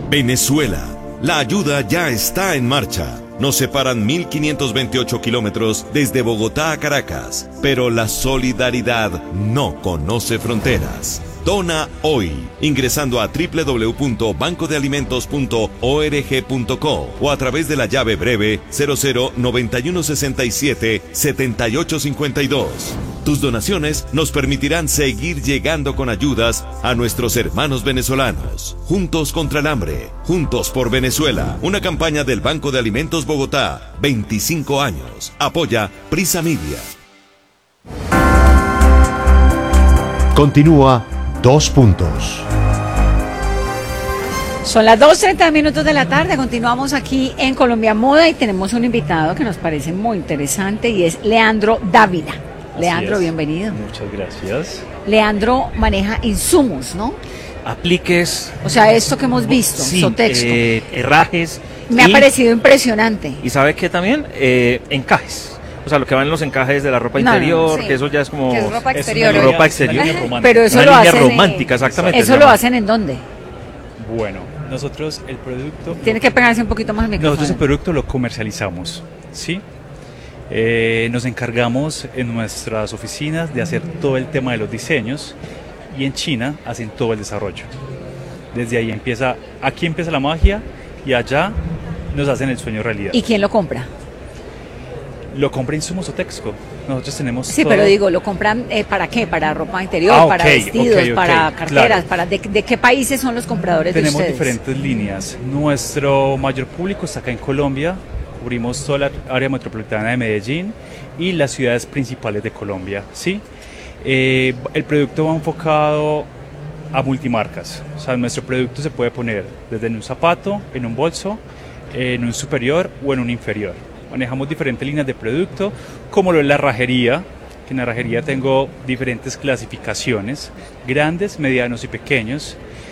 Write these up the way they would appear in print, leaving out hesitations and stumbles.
Venezuela. La ayuda ya está en marcha. Nos separan 1.528 kilómetros desde Bogotá a Caracas, pero la solidaridad no conoce fronteras. Dona hoy, ingresando a www.bancodealimentos.org.co o a través de la llave breve 0091677852. Tus donaciones nos permitirán seguir llegando con ayudas a nuestros hermanos venezolanos. Juntos contra el hambre, juntos por Venezuela. Una campaña del Banco de Alimentos Bogotá, 25 años. Apoya Prisa Media. Continúa 2 puntos. Son las 2:30 de la tarde, continuamos aquí en Colombia Moda y tenemos un invitado que nos parece muy interesante y es Leandro Dávila. Leandro, bienvenido. Muchas gracias. Leandro maneja insumos, ¿no? Apliques. O sea, esto que hemos visto, sí, Sotexco. Herrajes. Me ha parecido impresionante. ¿Y sabe qué también? Encajes. O sea, lo que van en los encajes de la ropa interior, sí. Que eso ya es como... Que es ropa exterior. Es ropa exterior. Pero eso una lo línea hacen romántica, exactamente. ¿Eso lo hacen en dónde? Bueno, nosotros el producto... Tiene que pegarse un poquito más el micrófono. Nosotros el producto lo comercializamos, ¿sí? Nos encargamos en nuestras oficinas de hacer todo el tema de los diseños y en China hacen todo el desarrollo. Desde ahí aquí empieza la magia y allá nos hacen el sueño realidad. ¿Y quién lo compra? Lo compra Insumos Sotexco. Nosotros tenemos Sí, todo. pero digo, ¿lo compran para qué? ¿Para ropa interior? ¿Para vestidos? ¿Para carteras? Claro. ¿De qué países son los compradores de ustedes? Tenemos diferentes líneas. Nuestro mayor público está acá en Colombia. Cubrimos toda la área metropolitana de Medellín y las ciudades principales de Colombia, ¿sí? El producto va enfocado a multimarcas. O sea, nuestro producto se puede poner desde en un zapato, en un bolso, en un superior o en un inferior. Manejamos diferentes líneas de producto, como lo es la herrajería, que en la herrajería tengo diferentes clasificaciones, grandes, medianos y pequeños.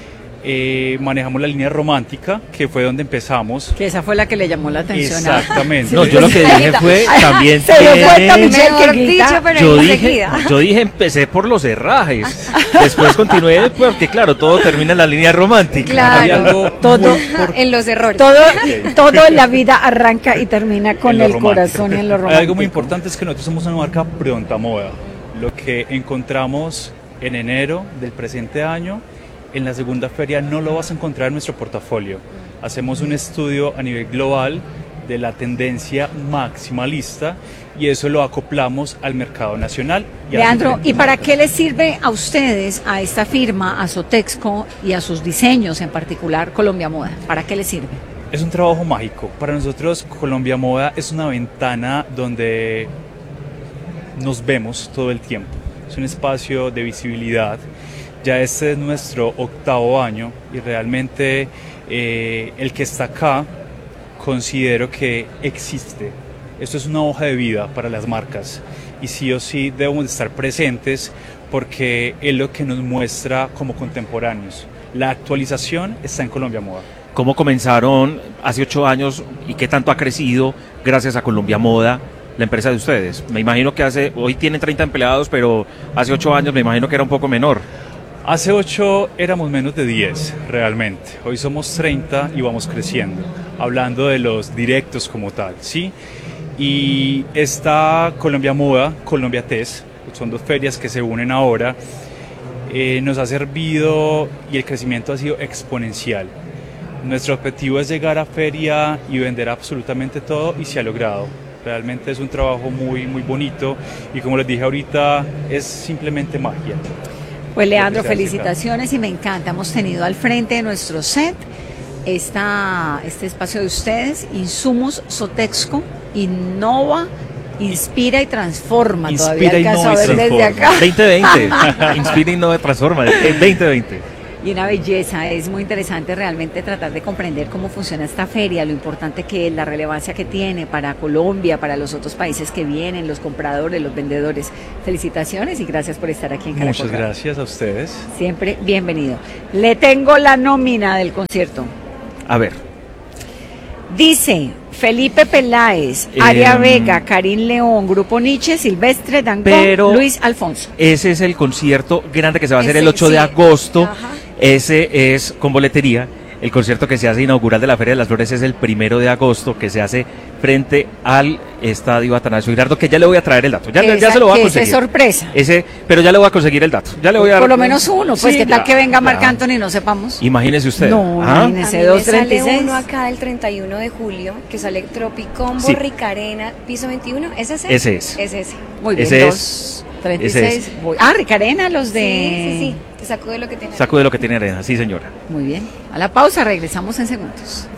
Manejamos la línea romántica, que fue donde empezamos. Que esa fue la que le llamó la atención. Exactamente. No, yo lo que dije fue también se dio cuenta, Mejor dicho, pero yo dije empecé por los herrajes, después continué porque claro, todo termina en la línea romántica. Claro, todo en los errores. Todo en la vida arranca y termina con el romántico. corazón y en lo romántico. Algo muy importante es que nosotros somos una marca pronta moda. Lo que encontramos en enero del presente año, en la segunda feria no lo vas a encontrar en nuestro portafolio. Hacemos un estudio a nivel global de la tendencia maximalista y eso lo acoplamos al mercado nacional. Leandro, ¿y para qué les sirve a ustedes, a esta firma, a Sotexco y a sus diseños en particular Colombia Moda? ¿Para qué les sirve? Es un trabajo mágico. Para nosotros Colombia Moda es una ventana donde nos vemos todo el tiempo. Es un espacio de visibilidad. Ya este es nuestro 8º año y realmente el que está acá considero que existe. Esto es una hoja de vida para las marcas y sí o sí debemos estar presentes porque es lo que nos muestra como contemporáneos. La actualización está en Colombia Moda. ¿Cómo comenzaron hace 8 años y qué tanto ha crecido gracias a Colombia Moda la empresa de ustedes? Me imagino que hoy tienen 30 empleados, pero hace 8 años me imagino que era un poco menor. Hace 8 éramos menos de 10 realmente, hoy somos 30 y vamos creciendo, hablando de los directos como tal, ¿sí? Y esta Colombia Moda, Colombia TES, son 2 ferias que se unen ahora, nos ha servido y el crecimiento ha sido exponencial. Nuestro objetivo es llegar a feria y vender absolutamente todo y se ha logrado. Realmente es un trabajo muy, muy bonito y como les dije ahorita, es simplemente magia. Pues Leandro, felicitaciones y me encanta. Hemos tenido al frente de nuestro set este espacio de ustedes, Insumos Sotexco, innova, inspira y transforma. Inspira, todavía alcanzo a ver desde acá. 2020, inspira, innova, transforma, 2020. Y una belleza, es muy interesante realmente tratar de comprender cómo funciona esta feria, lo importante que es, la relevancia que tiene para Colombia, para los otros países que vienen, los compradores, los vendedores. Felicitaciones y gracias por estar aquí en Caracol. Muchas gracias a ustedes. Siempre bienvenido. Le tengo la nómina del concierto. A ver. Dice Felipe Peláez, Aria Vega, Karim León, Grupo Nietzsche, Silvestre Dangond, Luis Alfonso. Ese es el concierto grande que se va a hacer el 8 de agosto. Ajá. Ese es con boletería. El concierto que se hace inaugural de la Feria de las Flores es el 1 de agosto, que se hace frente al Estadio Atanasio Girardot, que ya le voy a traer el dato. Ya se lo voy a conseguir. Ese es sorpresa. Pero ya le voy a conseguir el dato. Ya le voy a Por lo menos uno, pues sí, que tal ya, que venga Marc ya. Anthony y no sepamos. Imagínese usted. No, A imagínese, mí me sale 236. uno acá del 31 de julio que sale Tropicombo, Sí. Ricarena, piso 21. ¿Es ese? Ese es. Es ese. Muy bien, Ese es. 236. Ricarena, los de... Sí. Te sacude lo que tiene. Saco de lo que tiene arena, sí señora. Muy bien. A la pausa, regresamos en segundos.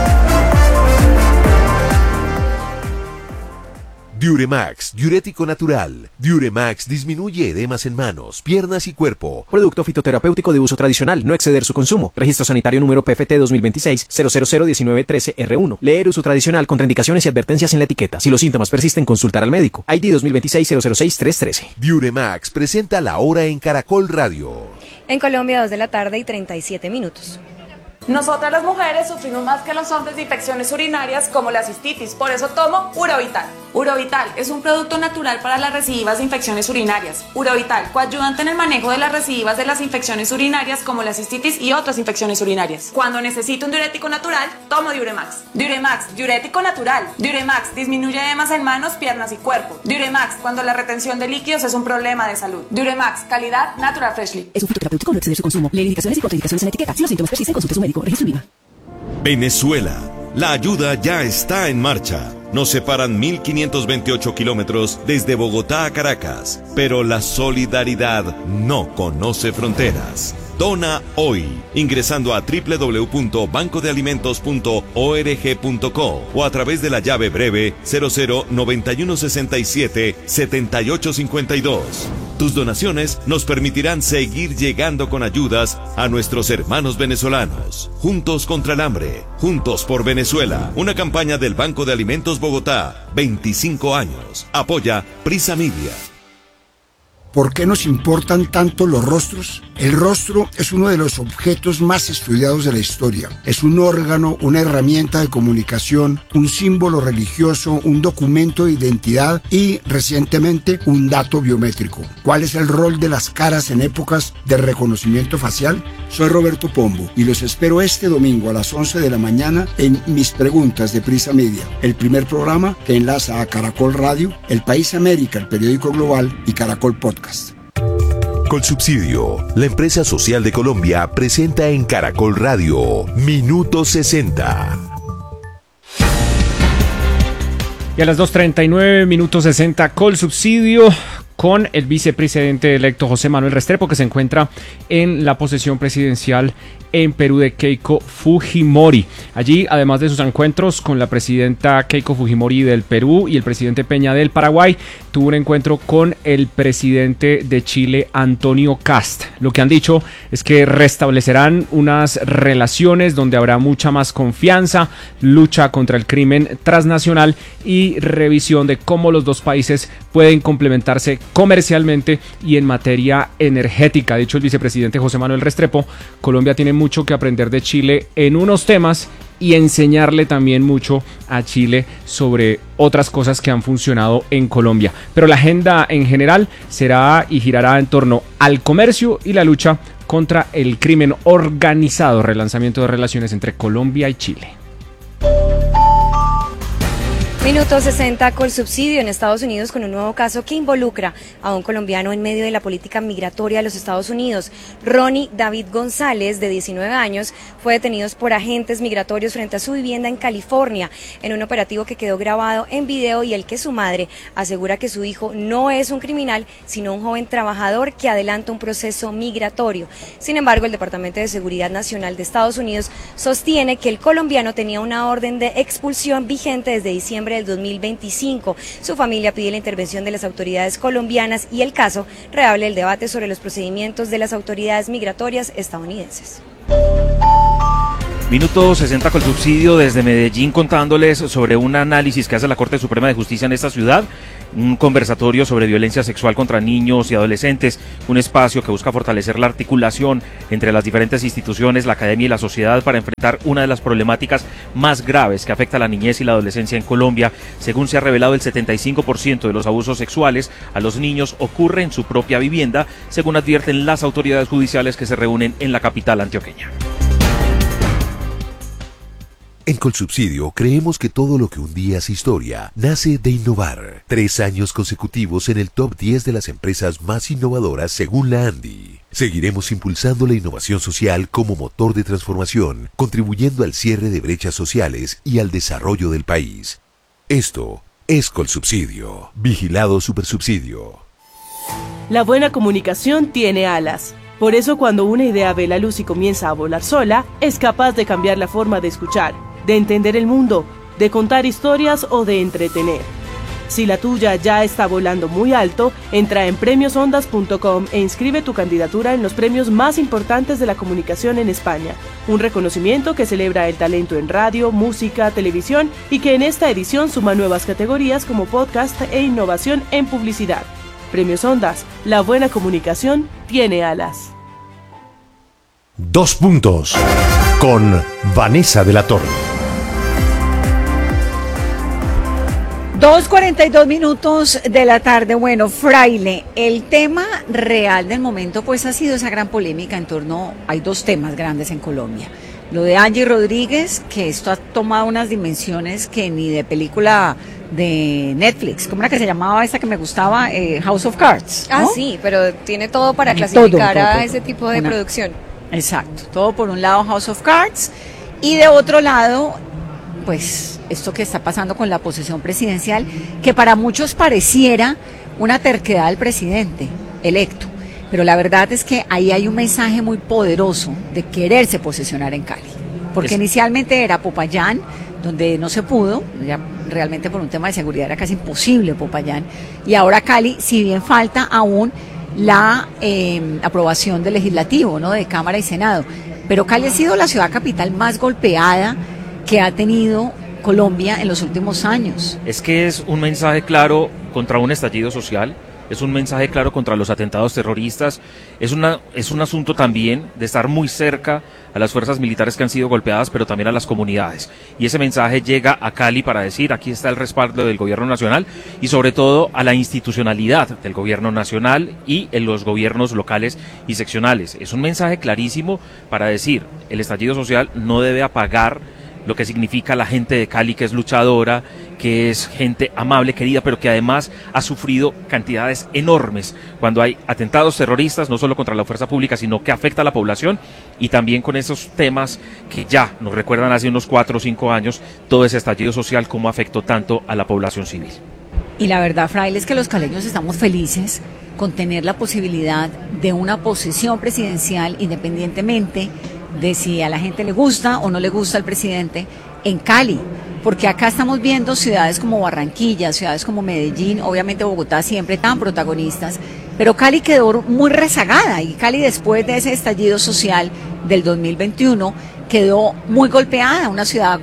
Diuremax, diurético natural. Diuremax disminuye edemas en manos, piernas y cuerpo. Producto fitoterapéutico de uso tradicional, no exceder su consumo. Registro sanitario número PFT 2026-0001913R1. Leer uso tradicional, contraindicaciones y advertencias en la etiqueta. Si los síntomas persisten, consultar al médico. ID 2026-006-313. Diuremax presenta La Hora en Caracol Radio. En Colombia, 2 de la tarde y 37 minutos. Nosotras las mujeres sufrimos más que los hombres de infecciones urinarias como la cistitis, por eso tomo Urovital. Urovital es un producto natural para las recidivas de infecciones urinarias. Urovital, coayudante en el manejo de las recidivas de las infecciones urinarias como la cistitis y otras infecciones urinarias. Cuando necesito un diurético natural, tomo Diuremax. Diuremax, diurético natural. Diuremax disminuye edemas en manos, piernas y cuerpo. Diuremax, cuando la retención de líquidos es un problema de salud. Diuremax, calidad Natural Freshly. Es un fitoterapéutico, no exceder su consumo. Lee indicaciones y contraindicaciones en la etiqueta. Si los síntomas persisten, consulte a su médico. Registro INVIMA. Venezuela. La ayuda ya está en marcha. Nos separan 1.528 kilómetros desde Bogotá a Caracas, pero la solidaridad no conoce fronteras. Dona hoy, ingresando a www.bancodealimentos.org.co o a través de la llave breve 0091677852. Tus donaciones nos permitirán seguir llegando con ayudas a nuestros hermanos venezolanos. Juntos contra el hambre, juntos por Venezuela. Una campaña del Banco de Alimentos Bogotá, 25 años. Apoya Prisa Media. ¿Por qué nos importan tanto los rostros? El rostro es uno de los objetos más estudiados de la historia. Es un órgano, una herramienta de comunicación, un símbolo religioso, un documento de identidad y, recientemente, un dato biométrico. ¿Cuál es el rol de las caras en épocas de reconocimiento facial? Soy Roberto Pombo y los espero este domingo a las 11 de la mañana en Mis Preguntas de Prisa Media, el primer programa que enlaza a Caracol Radio, El País América, el periódico global y Caracol Podcast. Colsubsidio, la empresa social de Colombia, presenta en Caracol Radio Minuto 60. Y a las 2:39 minutos 60, Colsubsidio con el vicepresidente electo José Manuel Restrepo, que se encuentra en la posesión presidencial en Perú de Keiko Fujimori. Allí, además de sus encuentros con la presidenta Keiko Fujimori del Perú y el presidente Peña del Paraguay, tuvo un encuentro con el presidente de Chile, Antonio Kast. Lo que han dicho es que restablecerán unas relaciones donde habrá mucha más confianza, lucha contra el crimen transnacional y revisión de cómo los dos países pueden complementarse comercialmente y en materia energética. Ha dicho el vicepresidente José Manuel Restrepo, Colombia tiene mucho que aprender de Chile en unos temas y enseñarle también mucho a Chile sobre otras cosas que han funcionado en Colombia. Pero la agenda en general será y girará en torno al comercio y la lucha contra el crimen organizado, relanzamiento de relaciones entre Colombia y Chile. Minuto 60, Colsubsidio en Estados Unidos con un nuevo caso que involucra a un colombiano en medio de la política migratoria de los Estados Unidos. Ronnie David González, de 19 años, fue detenido por agentes migratorios frente a su vivienda en California en un operativo que quedó grabado en video y el que su madre asegura que su hijo no es un criminal, sino un joven trabajador que adelanta un proceso migratorio. Sin embargo, el Departamento de Seguridad Nacional de Estados Unidos sostiene que el colombiano tenía una orden de expulsión vigente desde diciembre del 2025. Su familia pide la intervención de las autoridades colombianas y el caso reabre el debate sobre los procedimientos de las autoridades migratorias estadounidenses. Minuto 60 Colsubsidio desde Medellín, contándoles sobre un análisis que hace la Corte Suprema de Justicia en esta ciudad, un conversatorio sobre violencia sexual contra niños y adolescentes, un espacio que busca fortalecer la articulación entre las diferentes instituciones, la academia y la sociedad para enfrentar una de las problemáticas más graves que afecta a la niñez y la adolescencia en Colombia. Según se ha revelado, el 75% de los abusos sexuales a los niños ocurre en su propia vivienda, según advierten las autoridades judiciales que se reúnen en la capital antioqueña. En Colsubsidio creemos que todo lo que un día hace historia nace de innovar. 3 años consecutivos en el top 10 de las empresas más innovadoras según la ANDI. Seguiremos impulsando la innovación social como motor de transformación, contribuyendo al cierre de brechas sociales y al desarrollo del país. Esto es Colsubsidio. Vigilado Supersubsidio. La buena comunicación tiene alas. Por eso cuando una idea ve la luz y comienza a volar sola, es capaz de cambiar la forma de escuchar, de entender el mundo, de contar historias o de entretener. Si la tuya ya está volando muy alto, entra en premiosondas.com e inscribe tu candidatura en los premios más importantes de la comunicación en España. Un reconocimiento que celebra el talento en radio, música, televisión y que en esta edición suma nuevas categorías como podcast e innovación en publicidad. Premios Ondas, la buena comunicación tiene alas. 2 puntos con Vanessa de la Torre. 2:42 minutos de la tarde. Bueno, Fraile, el tema real del momento pues ha sido esa gran polémica en torno, hay 2 temas grandes en Colombia. Lo de Angie Rodríguez, que esto ha tomado unas dimensiones que ni de película de Netflix, ¿cómo era que se llamaba esta que me gustaba? House of Cards, ¿no? Ah, sí, pero tiene todo para clasificar a ese tipo de producción. Exacto, todo por un lado House of Cards y de otro lado, pues esto que está pasando con la posesión presidencial, que para muchos pareciera una terquedad del presidente electo, pero la verdad es que ahí hay un mensaje muy poderoso de quererse posesionar en Cali, porque inicialmente era Popayán, donde no se pudo, ya realmente por un tema de seguridad era casi imposible Popayán, y ahora Cali, si bien falta aún la aprobación del legislativo, ¿no?, de Cámara y Senado, pero Cali ha sido la ciudad capital más golpeada que ha tenido Colombia en los últimos años. Es que es un mensaje claro contra un estallido social, es un mensaje claro contra los atentados terroristas, es un asunto también de estar muy cerca a las fuerzas militares que han sido golpeadas, pero también a las comunidades. Y ese mensaje llega a Cali para decir, aquí está el respaldo del gobierno nacional y sobre todo a la institucionalidad del gobierno nacional y en los gobiernos locales y seccionales. Es un mensaje clarísimo para decir, el estallido social no debe apagar lo que significa la gente de Cali, que es luchadora, que es gente amable, querida, pero que además ha sufrido cantidades enormes cuando hay atentados terroristas, no solo contra la fuerza pública, sino que afecta a la población, y también con esos temas que ya nos recuerdan hace unos 4 o 5 años, todo ese estallido social, cómo afectó tanto a la población civil. Y la verdad, Fraile, es que los caleños estamos felices con tener la posibilidad de una posesión presidencial, independientemente de si a la gente le gusta o no le gusta el presidente, en Cali, porque acá estamos viendo ciudades como Barranquilla, ciudades como Medellín, obviamente Bogotá siempre tan protagonistas, pero Cali quedó muy rezagada, y Cali después de ese estallido social del 2021 quedó muy golpeada, una ciudad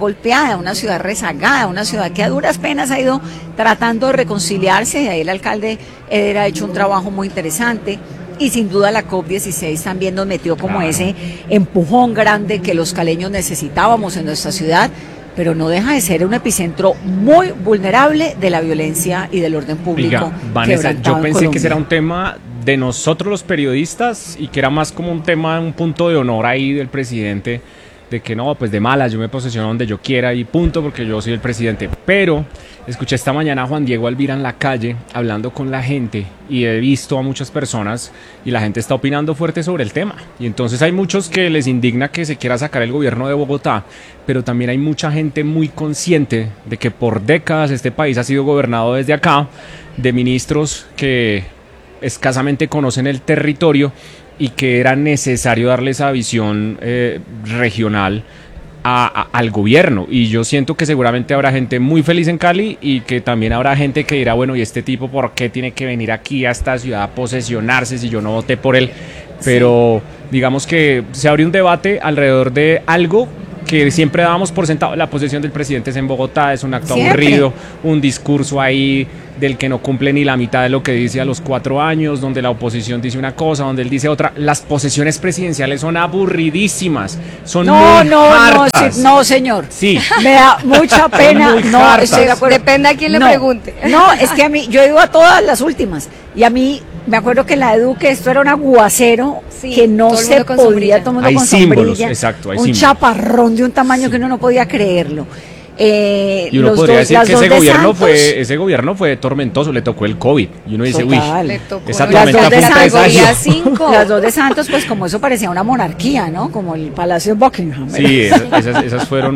rezagada, una ciudad que a duras penas ha ido tratando de reconciliarse, y ahí el alcalde Eder ha hecho un trabajo muy interesante. Y sin duda la COP16 también nos metió como ese empujón grande que los caleños necesitábamos en nuestra ciudad, pero no deja de ser un epicentro muy vulnerable de la violencia y del orden público. Oiga, Vanessa, yo pensé que ese era un tema de nosotros los periodistas y que era más como un tema, un punto de honor ahí del presidente, de que no, pues de malas, yo me posesiono donde yo quiera y punto, porque yo soy el presidente. Pero escuché esta mañana a Juan Diego Alvira en la calle hablando con la gente y he visto a muchas personas y la gente está opinando fuerte sobre el tema. Y entonces hay muchos que les indigna que se quiera sacar el gobierno de Bogotá, pero también hay mucha gente muy consciente de que por décadas este país ha sido gobernado desde acá, de ministros que escasamente conocen el territorio y que era necesario darle esa visión regional al gobierno. Y yo siento que seguramente habrá gente muy feliz en Cali y que también habrá gente que dirá, bueno, ¿y este tipo por qué tiene que venir aquí a esta ciudad a posesionarse si yo no voté por él? Pero digamos que se abrió un debate alrededor de algo que siempre dábamos por sentado. La posesión del presidente es en Bogotá, es un acto aburrido, un discurso ahí del que no cumple ni la mitad de lo que dice a los 4 años, donde la oposición dice una cosa, donde él dice otra. Las posesiones presidenciales son aburridísimas, son muy hartas. No, señor. Sí. Me da mucha pena. No, estoy de acuerdo. Depende a quién le pregunte. No, es que a mí, yo he ido a todas las últimas, y a mí, me acuerdo que en la de Duque esto era un aguacero Sí, que no todo el se mundo con podía, sombrilla. todo el mundo Hay con símbolos, sombrilla, exacto, hay un símbolos. chaparrón de un tamaño que uno no podía creerlo. Y uno podría decir que ese gobierno fue tormentoso, le tocó el COVID. Y uno dice, Total. uy, Le tocó esa las tormenta dos de fue un Santos, presagio. Las dos de Santos, pues como eso parecía una monarquía, ¿no? Como el Palacio de Buckingham. Sí, esas fueron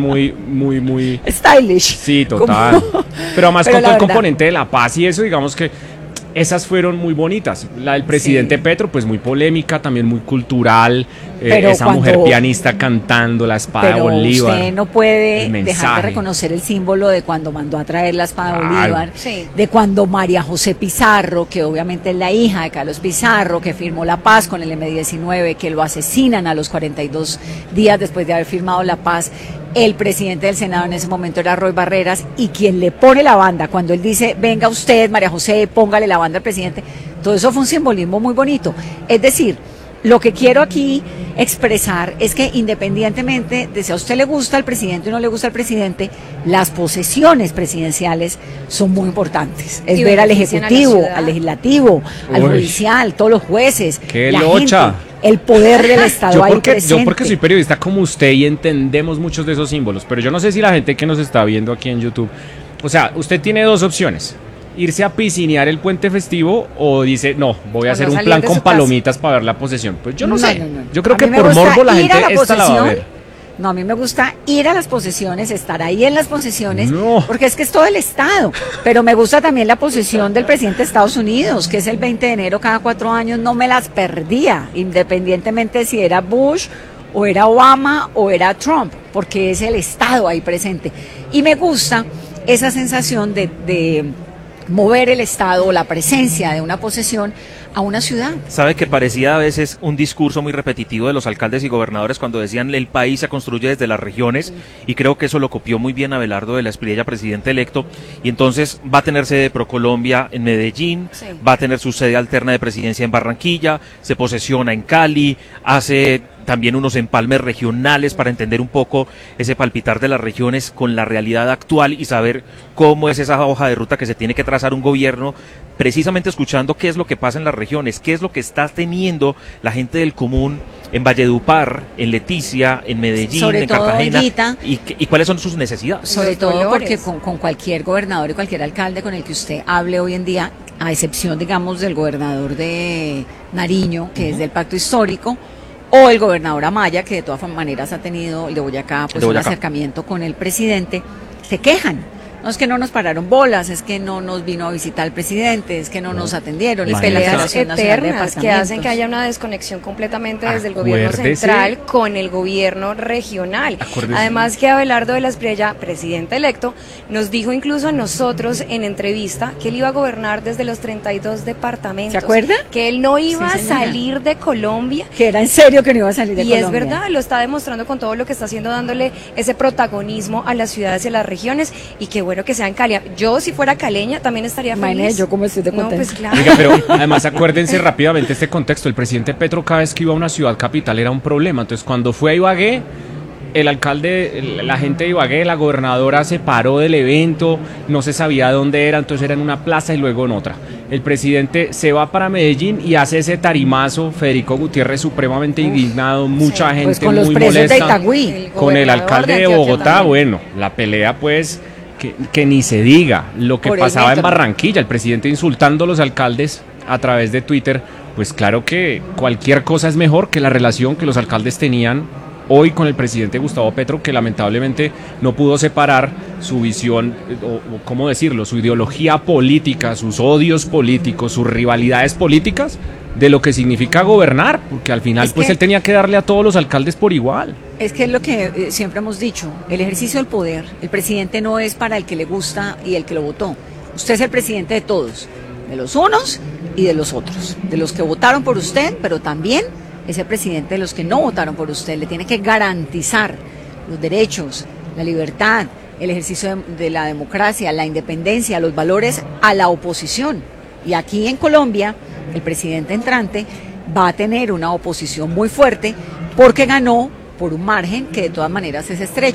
muy stylish. Sí, total. Pero además Pero con la todo el verdad, componente de la paz y eso, digamos que esas fueron muy bonitas. La del presidente Petro, pues muy polémica, también muy cultural. Esa mujer pianista cantando la espada de Bolívar. Usted no puede el dejar de mensaje. reconocer el símbolo de cuando mandó a traer la espada de Claro. Bolívar, Sí. de cuando María José Pizarro, que obviamente es la hija de Carlos Pizarro, que firmó la paz con el M-19, que lo asesinan a los 42 días después de haber firmado la paz. El presidente del Senado en ese momento era Roy Barreras, y quien le pone la banda, cuando él dice, venga usted, María José, póngale la banda al presidente, todo eso fue un simbolismo muy bonito. Es decir, lo que quiero aquí expresar es que independientemente de si a usted le gusta el presidente o no le gusta el presidente, las posesiones presidenciales son muy importantes. Es Y ver al benefician a la Ejecutivo, ciudad. al Legislativo, al Uy. Judicial, todos los jueces, ¡Qué la locha! gente, el poder del Estado ahí Yo presente. porque soy periodista como usted y entendemos muchos de esos símbolos, pero yo no sé si la gente que nos está viendo aquí en YouTube, o sea, usted tiene dos opciones: irse a piscinear el puente festivo, o dice, no, voy a hacer no un salir plan de con su casa. palomitas para ver la posesión. Pues yo no sé. No. Yo creo A que mí me por gusta morbo la ir a gente esta la va a posesión. ver. No, a mí me gusta ir a las posesiones, estar ahí en las posesiones, No. porque es que es todo el Estado. Pero me gusta también la posesión del presidente de Estados Unidos, que es el 20 de enero cada 4 años, no me las perdía, independientemente si era Bush o era Obama o era Trump, porque es el Estado ahí presente. Y me gusta esa sensación de mover el Estado o la presencia de una posesión a una ciudad. Sabe que parecía a veces un discurso muy repetitivo de los alcaldes y gobernadores cuando decían el país se construye desde las regiones, y creo que eso lo copió muy bien Abelardo de la Espriella, presidente electo, y entonces va a tener sede de ProColombia en Medellín, Sí. va a tener su sede alterna de presidencia en Barranquilla, se posesiona en Cali, hace también unos empalmes regionales para entender un poco ese palpitar de las regiones con la realidad actual y saber cómo es esa hoja de ruta que se tiene que trazar un gobierno, precisamente escuchando qué es lo que pasa en las regiones, qué es lo que está teniendo la gente del común en Valledupar, en Leticia, en Medellín, Sobre en todo, Cartagena, Olguita, y cuáles son sus necesidades. Sobre Los todo colores. porque con cualquier gobernador y cualquier alcalde con el que usted hable hoy en día, a excepción, digamos, del gobernador de Nariño, que es del Pacto Histórico, o el gobernador Amaya, que de todas maneras ha tenido, el de Boyacá, pues De un Boyacá. acercamiento con el presidente, se quejan. No es que no nos pararon bolas, es que no nos vino a visitar el presidente, es que no nos atendieron. Y es que la peleas Federación Nacional de eternas que hacen que Departamentos. haya una desconexión completamente desde el gobierno Acuérdese. central con el gobierno regional. Acuérdese. Además que Abelardo de la Espriella, presidente electo, nos dijo incluso a nosotros en entrevista que él iba a gobernar desde los 32 departamentos. ¿Se acuerda? Que él no iba Sí, a señora. salir de Colombia. Que era en serio que no iba a salir de Y Colombia. es verdad, lo está demostrando con todo lo que está haciendo, dándole ese protagonismo a las ciudades y a las regiones, y qué bueno que sea en Cali. Yo, si fuera caleña, también estaría Imagínese feliz. yo cómo estoy de No, contenta. pues claro. Oiga, pero además acuérdense rápidamente este contexto. El presidente Petro, cada vez que iba a una ciudad capital era un problema. Entonces, cuando fue a Ibagué, el alcalde, la gente de Ibagué, la gobernadora se paró del evento, no se sabía dónde era, entonces era en una plaza y luego en otra. El presidente se va para Medellín y hace ese tarimazo. Federico Gutiérrez supremamente indignado, mucha gente Pues con los muy presos de molesta. Itagüí. Con el gobernador alcalde de de Antioquia Bogotá, también. bueno, la pelea pues que ni se diga. Lo que Por el pasaba en metro. Barranquilla, el presidente insultando a los alcaldes a través de Twitter, pues claro que cualquier cosa es mejor que la relación que los alcaldes tenían hoy con el presidente Gustavo Petro, que lamentablemente no pudo separar su visión, o cómo decirlo, su ideología política, sus odios políticos, sus rivalidades políticas, de lo que significa gobernar, porque al final Es pues que- él tenía que darle a todos los alcaldes por igual. Es que es lo que siempre hemos dicho, el ejercicio del poder, el presidente no es para el que le gusta y el que lo votó. Usted es el presidente de todos, de los unos y de los otros, de los que votaron por usted, pero también es el presidente de los que no votaron por usted. Le tiene que garantizar los derechos, la libertad, el ejercicio de la democracia, la independencia, los valores a la oposición. Y aquí en Colombia, el presidente entrante va a tener una oposición muy fuerte porque ganó por un margen que de todas maneras es estrecho.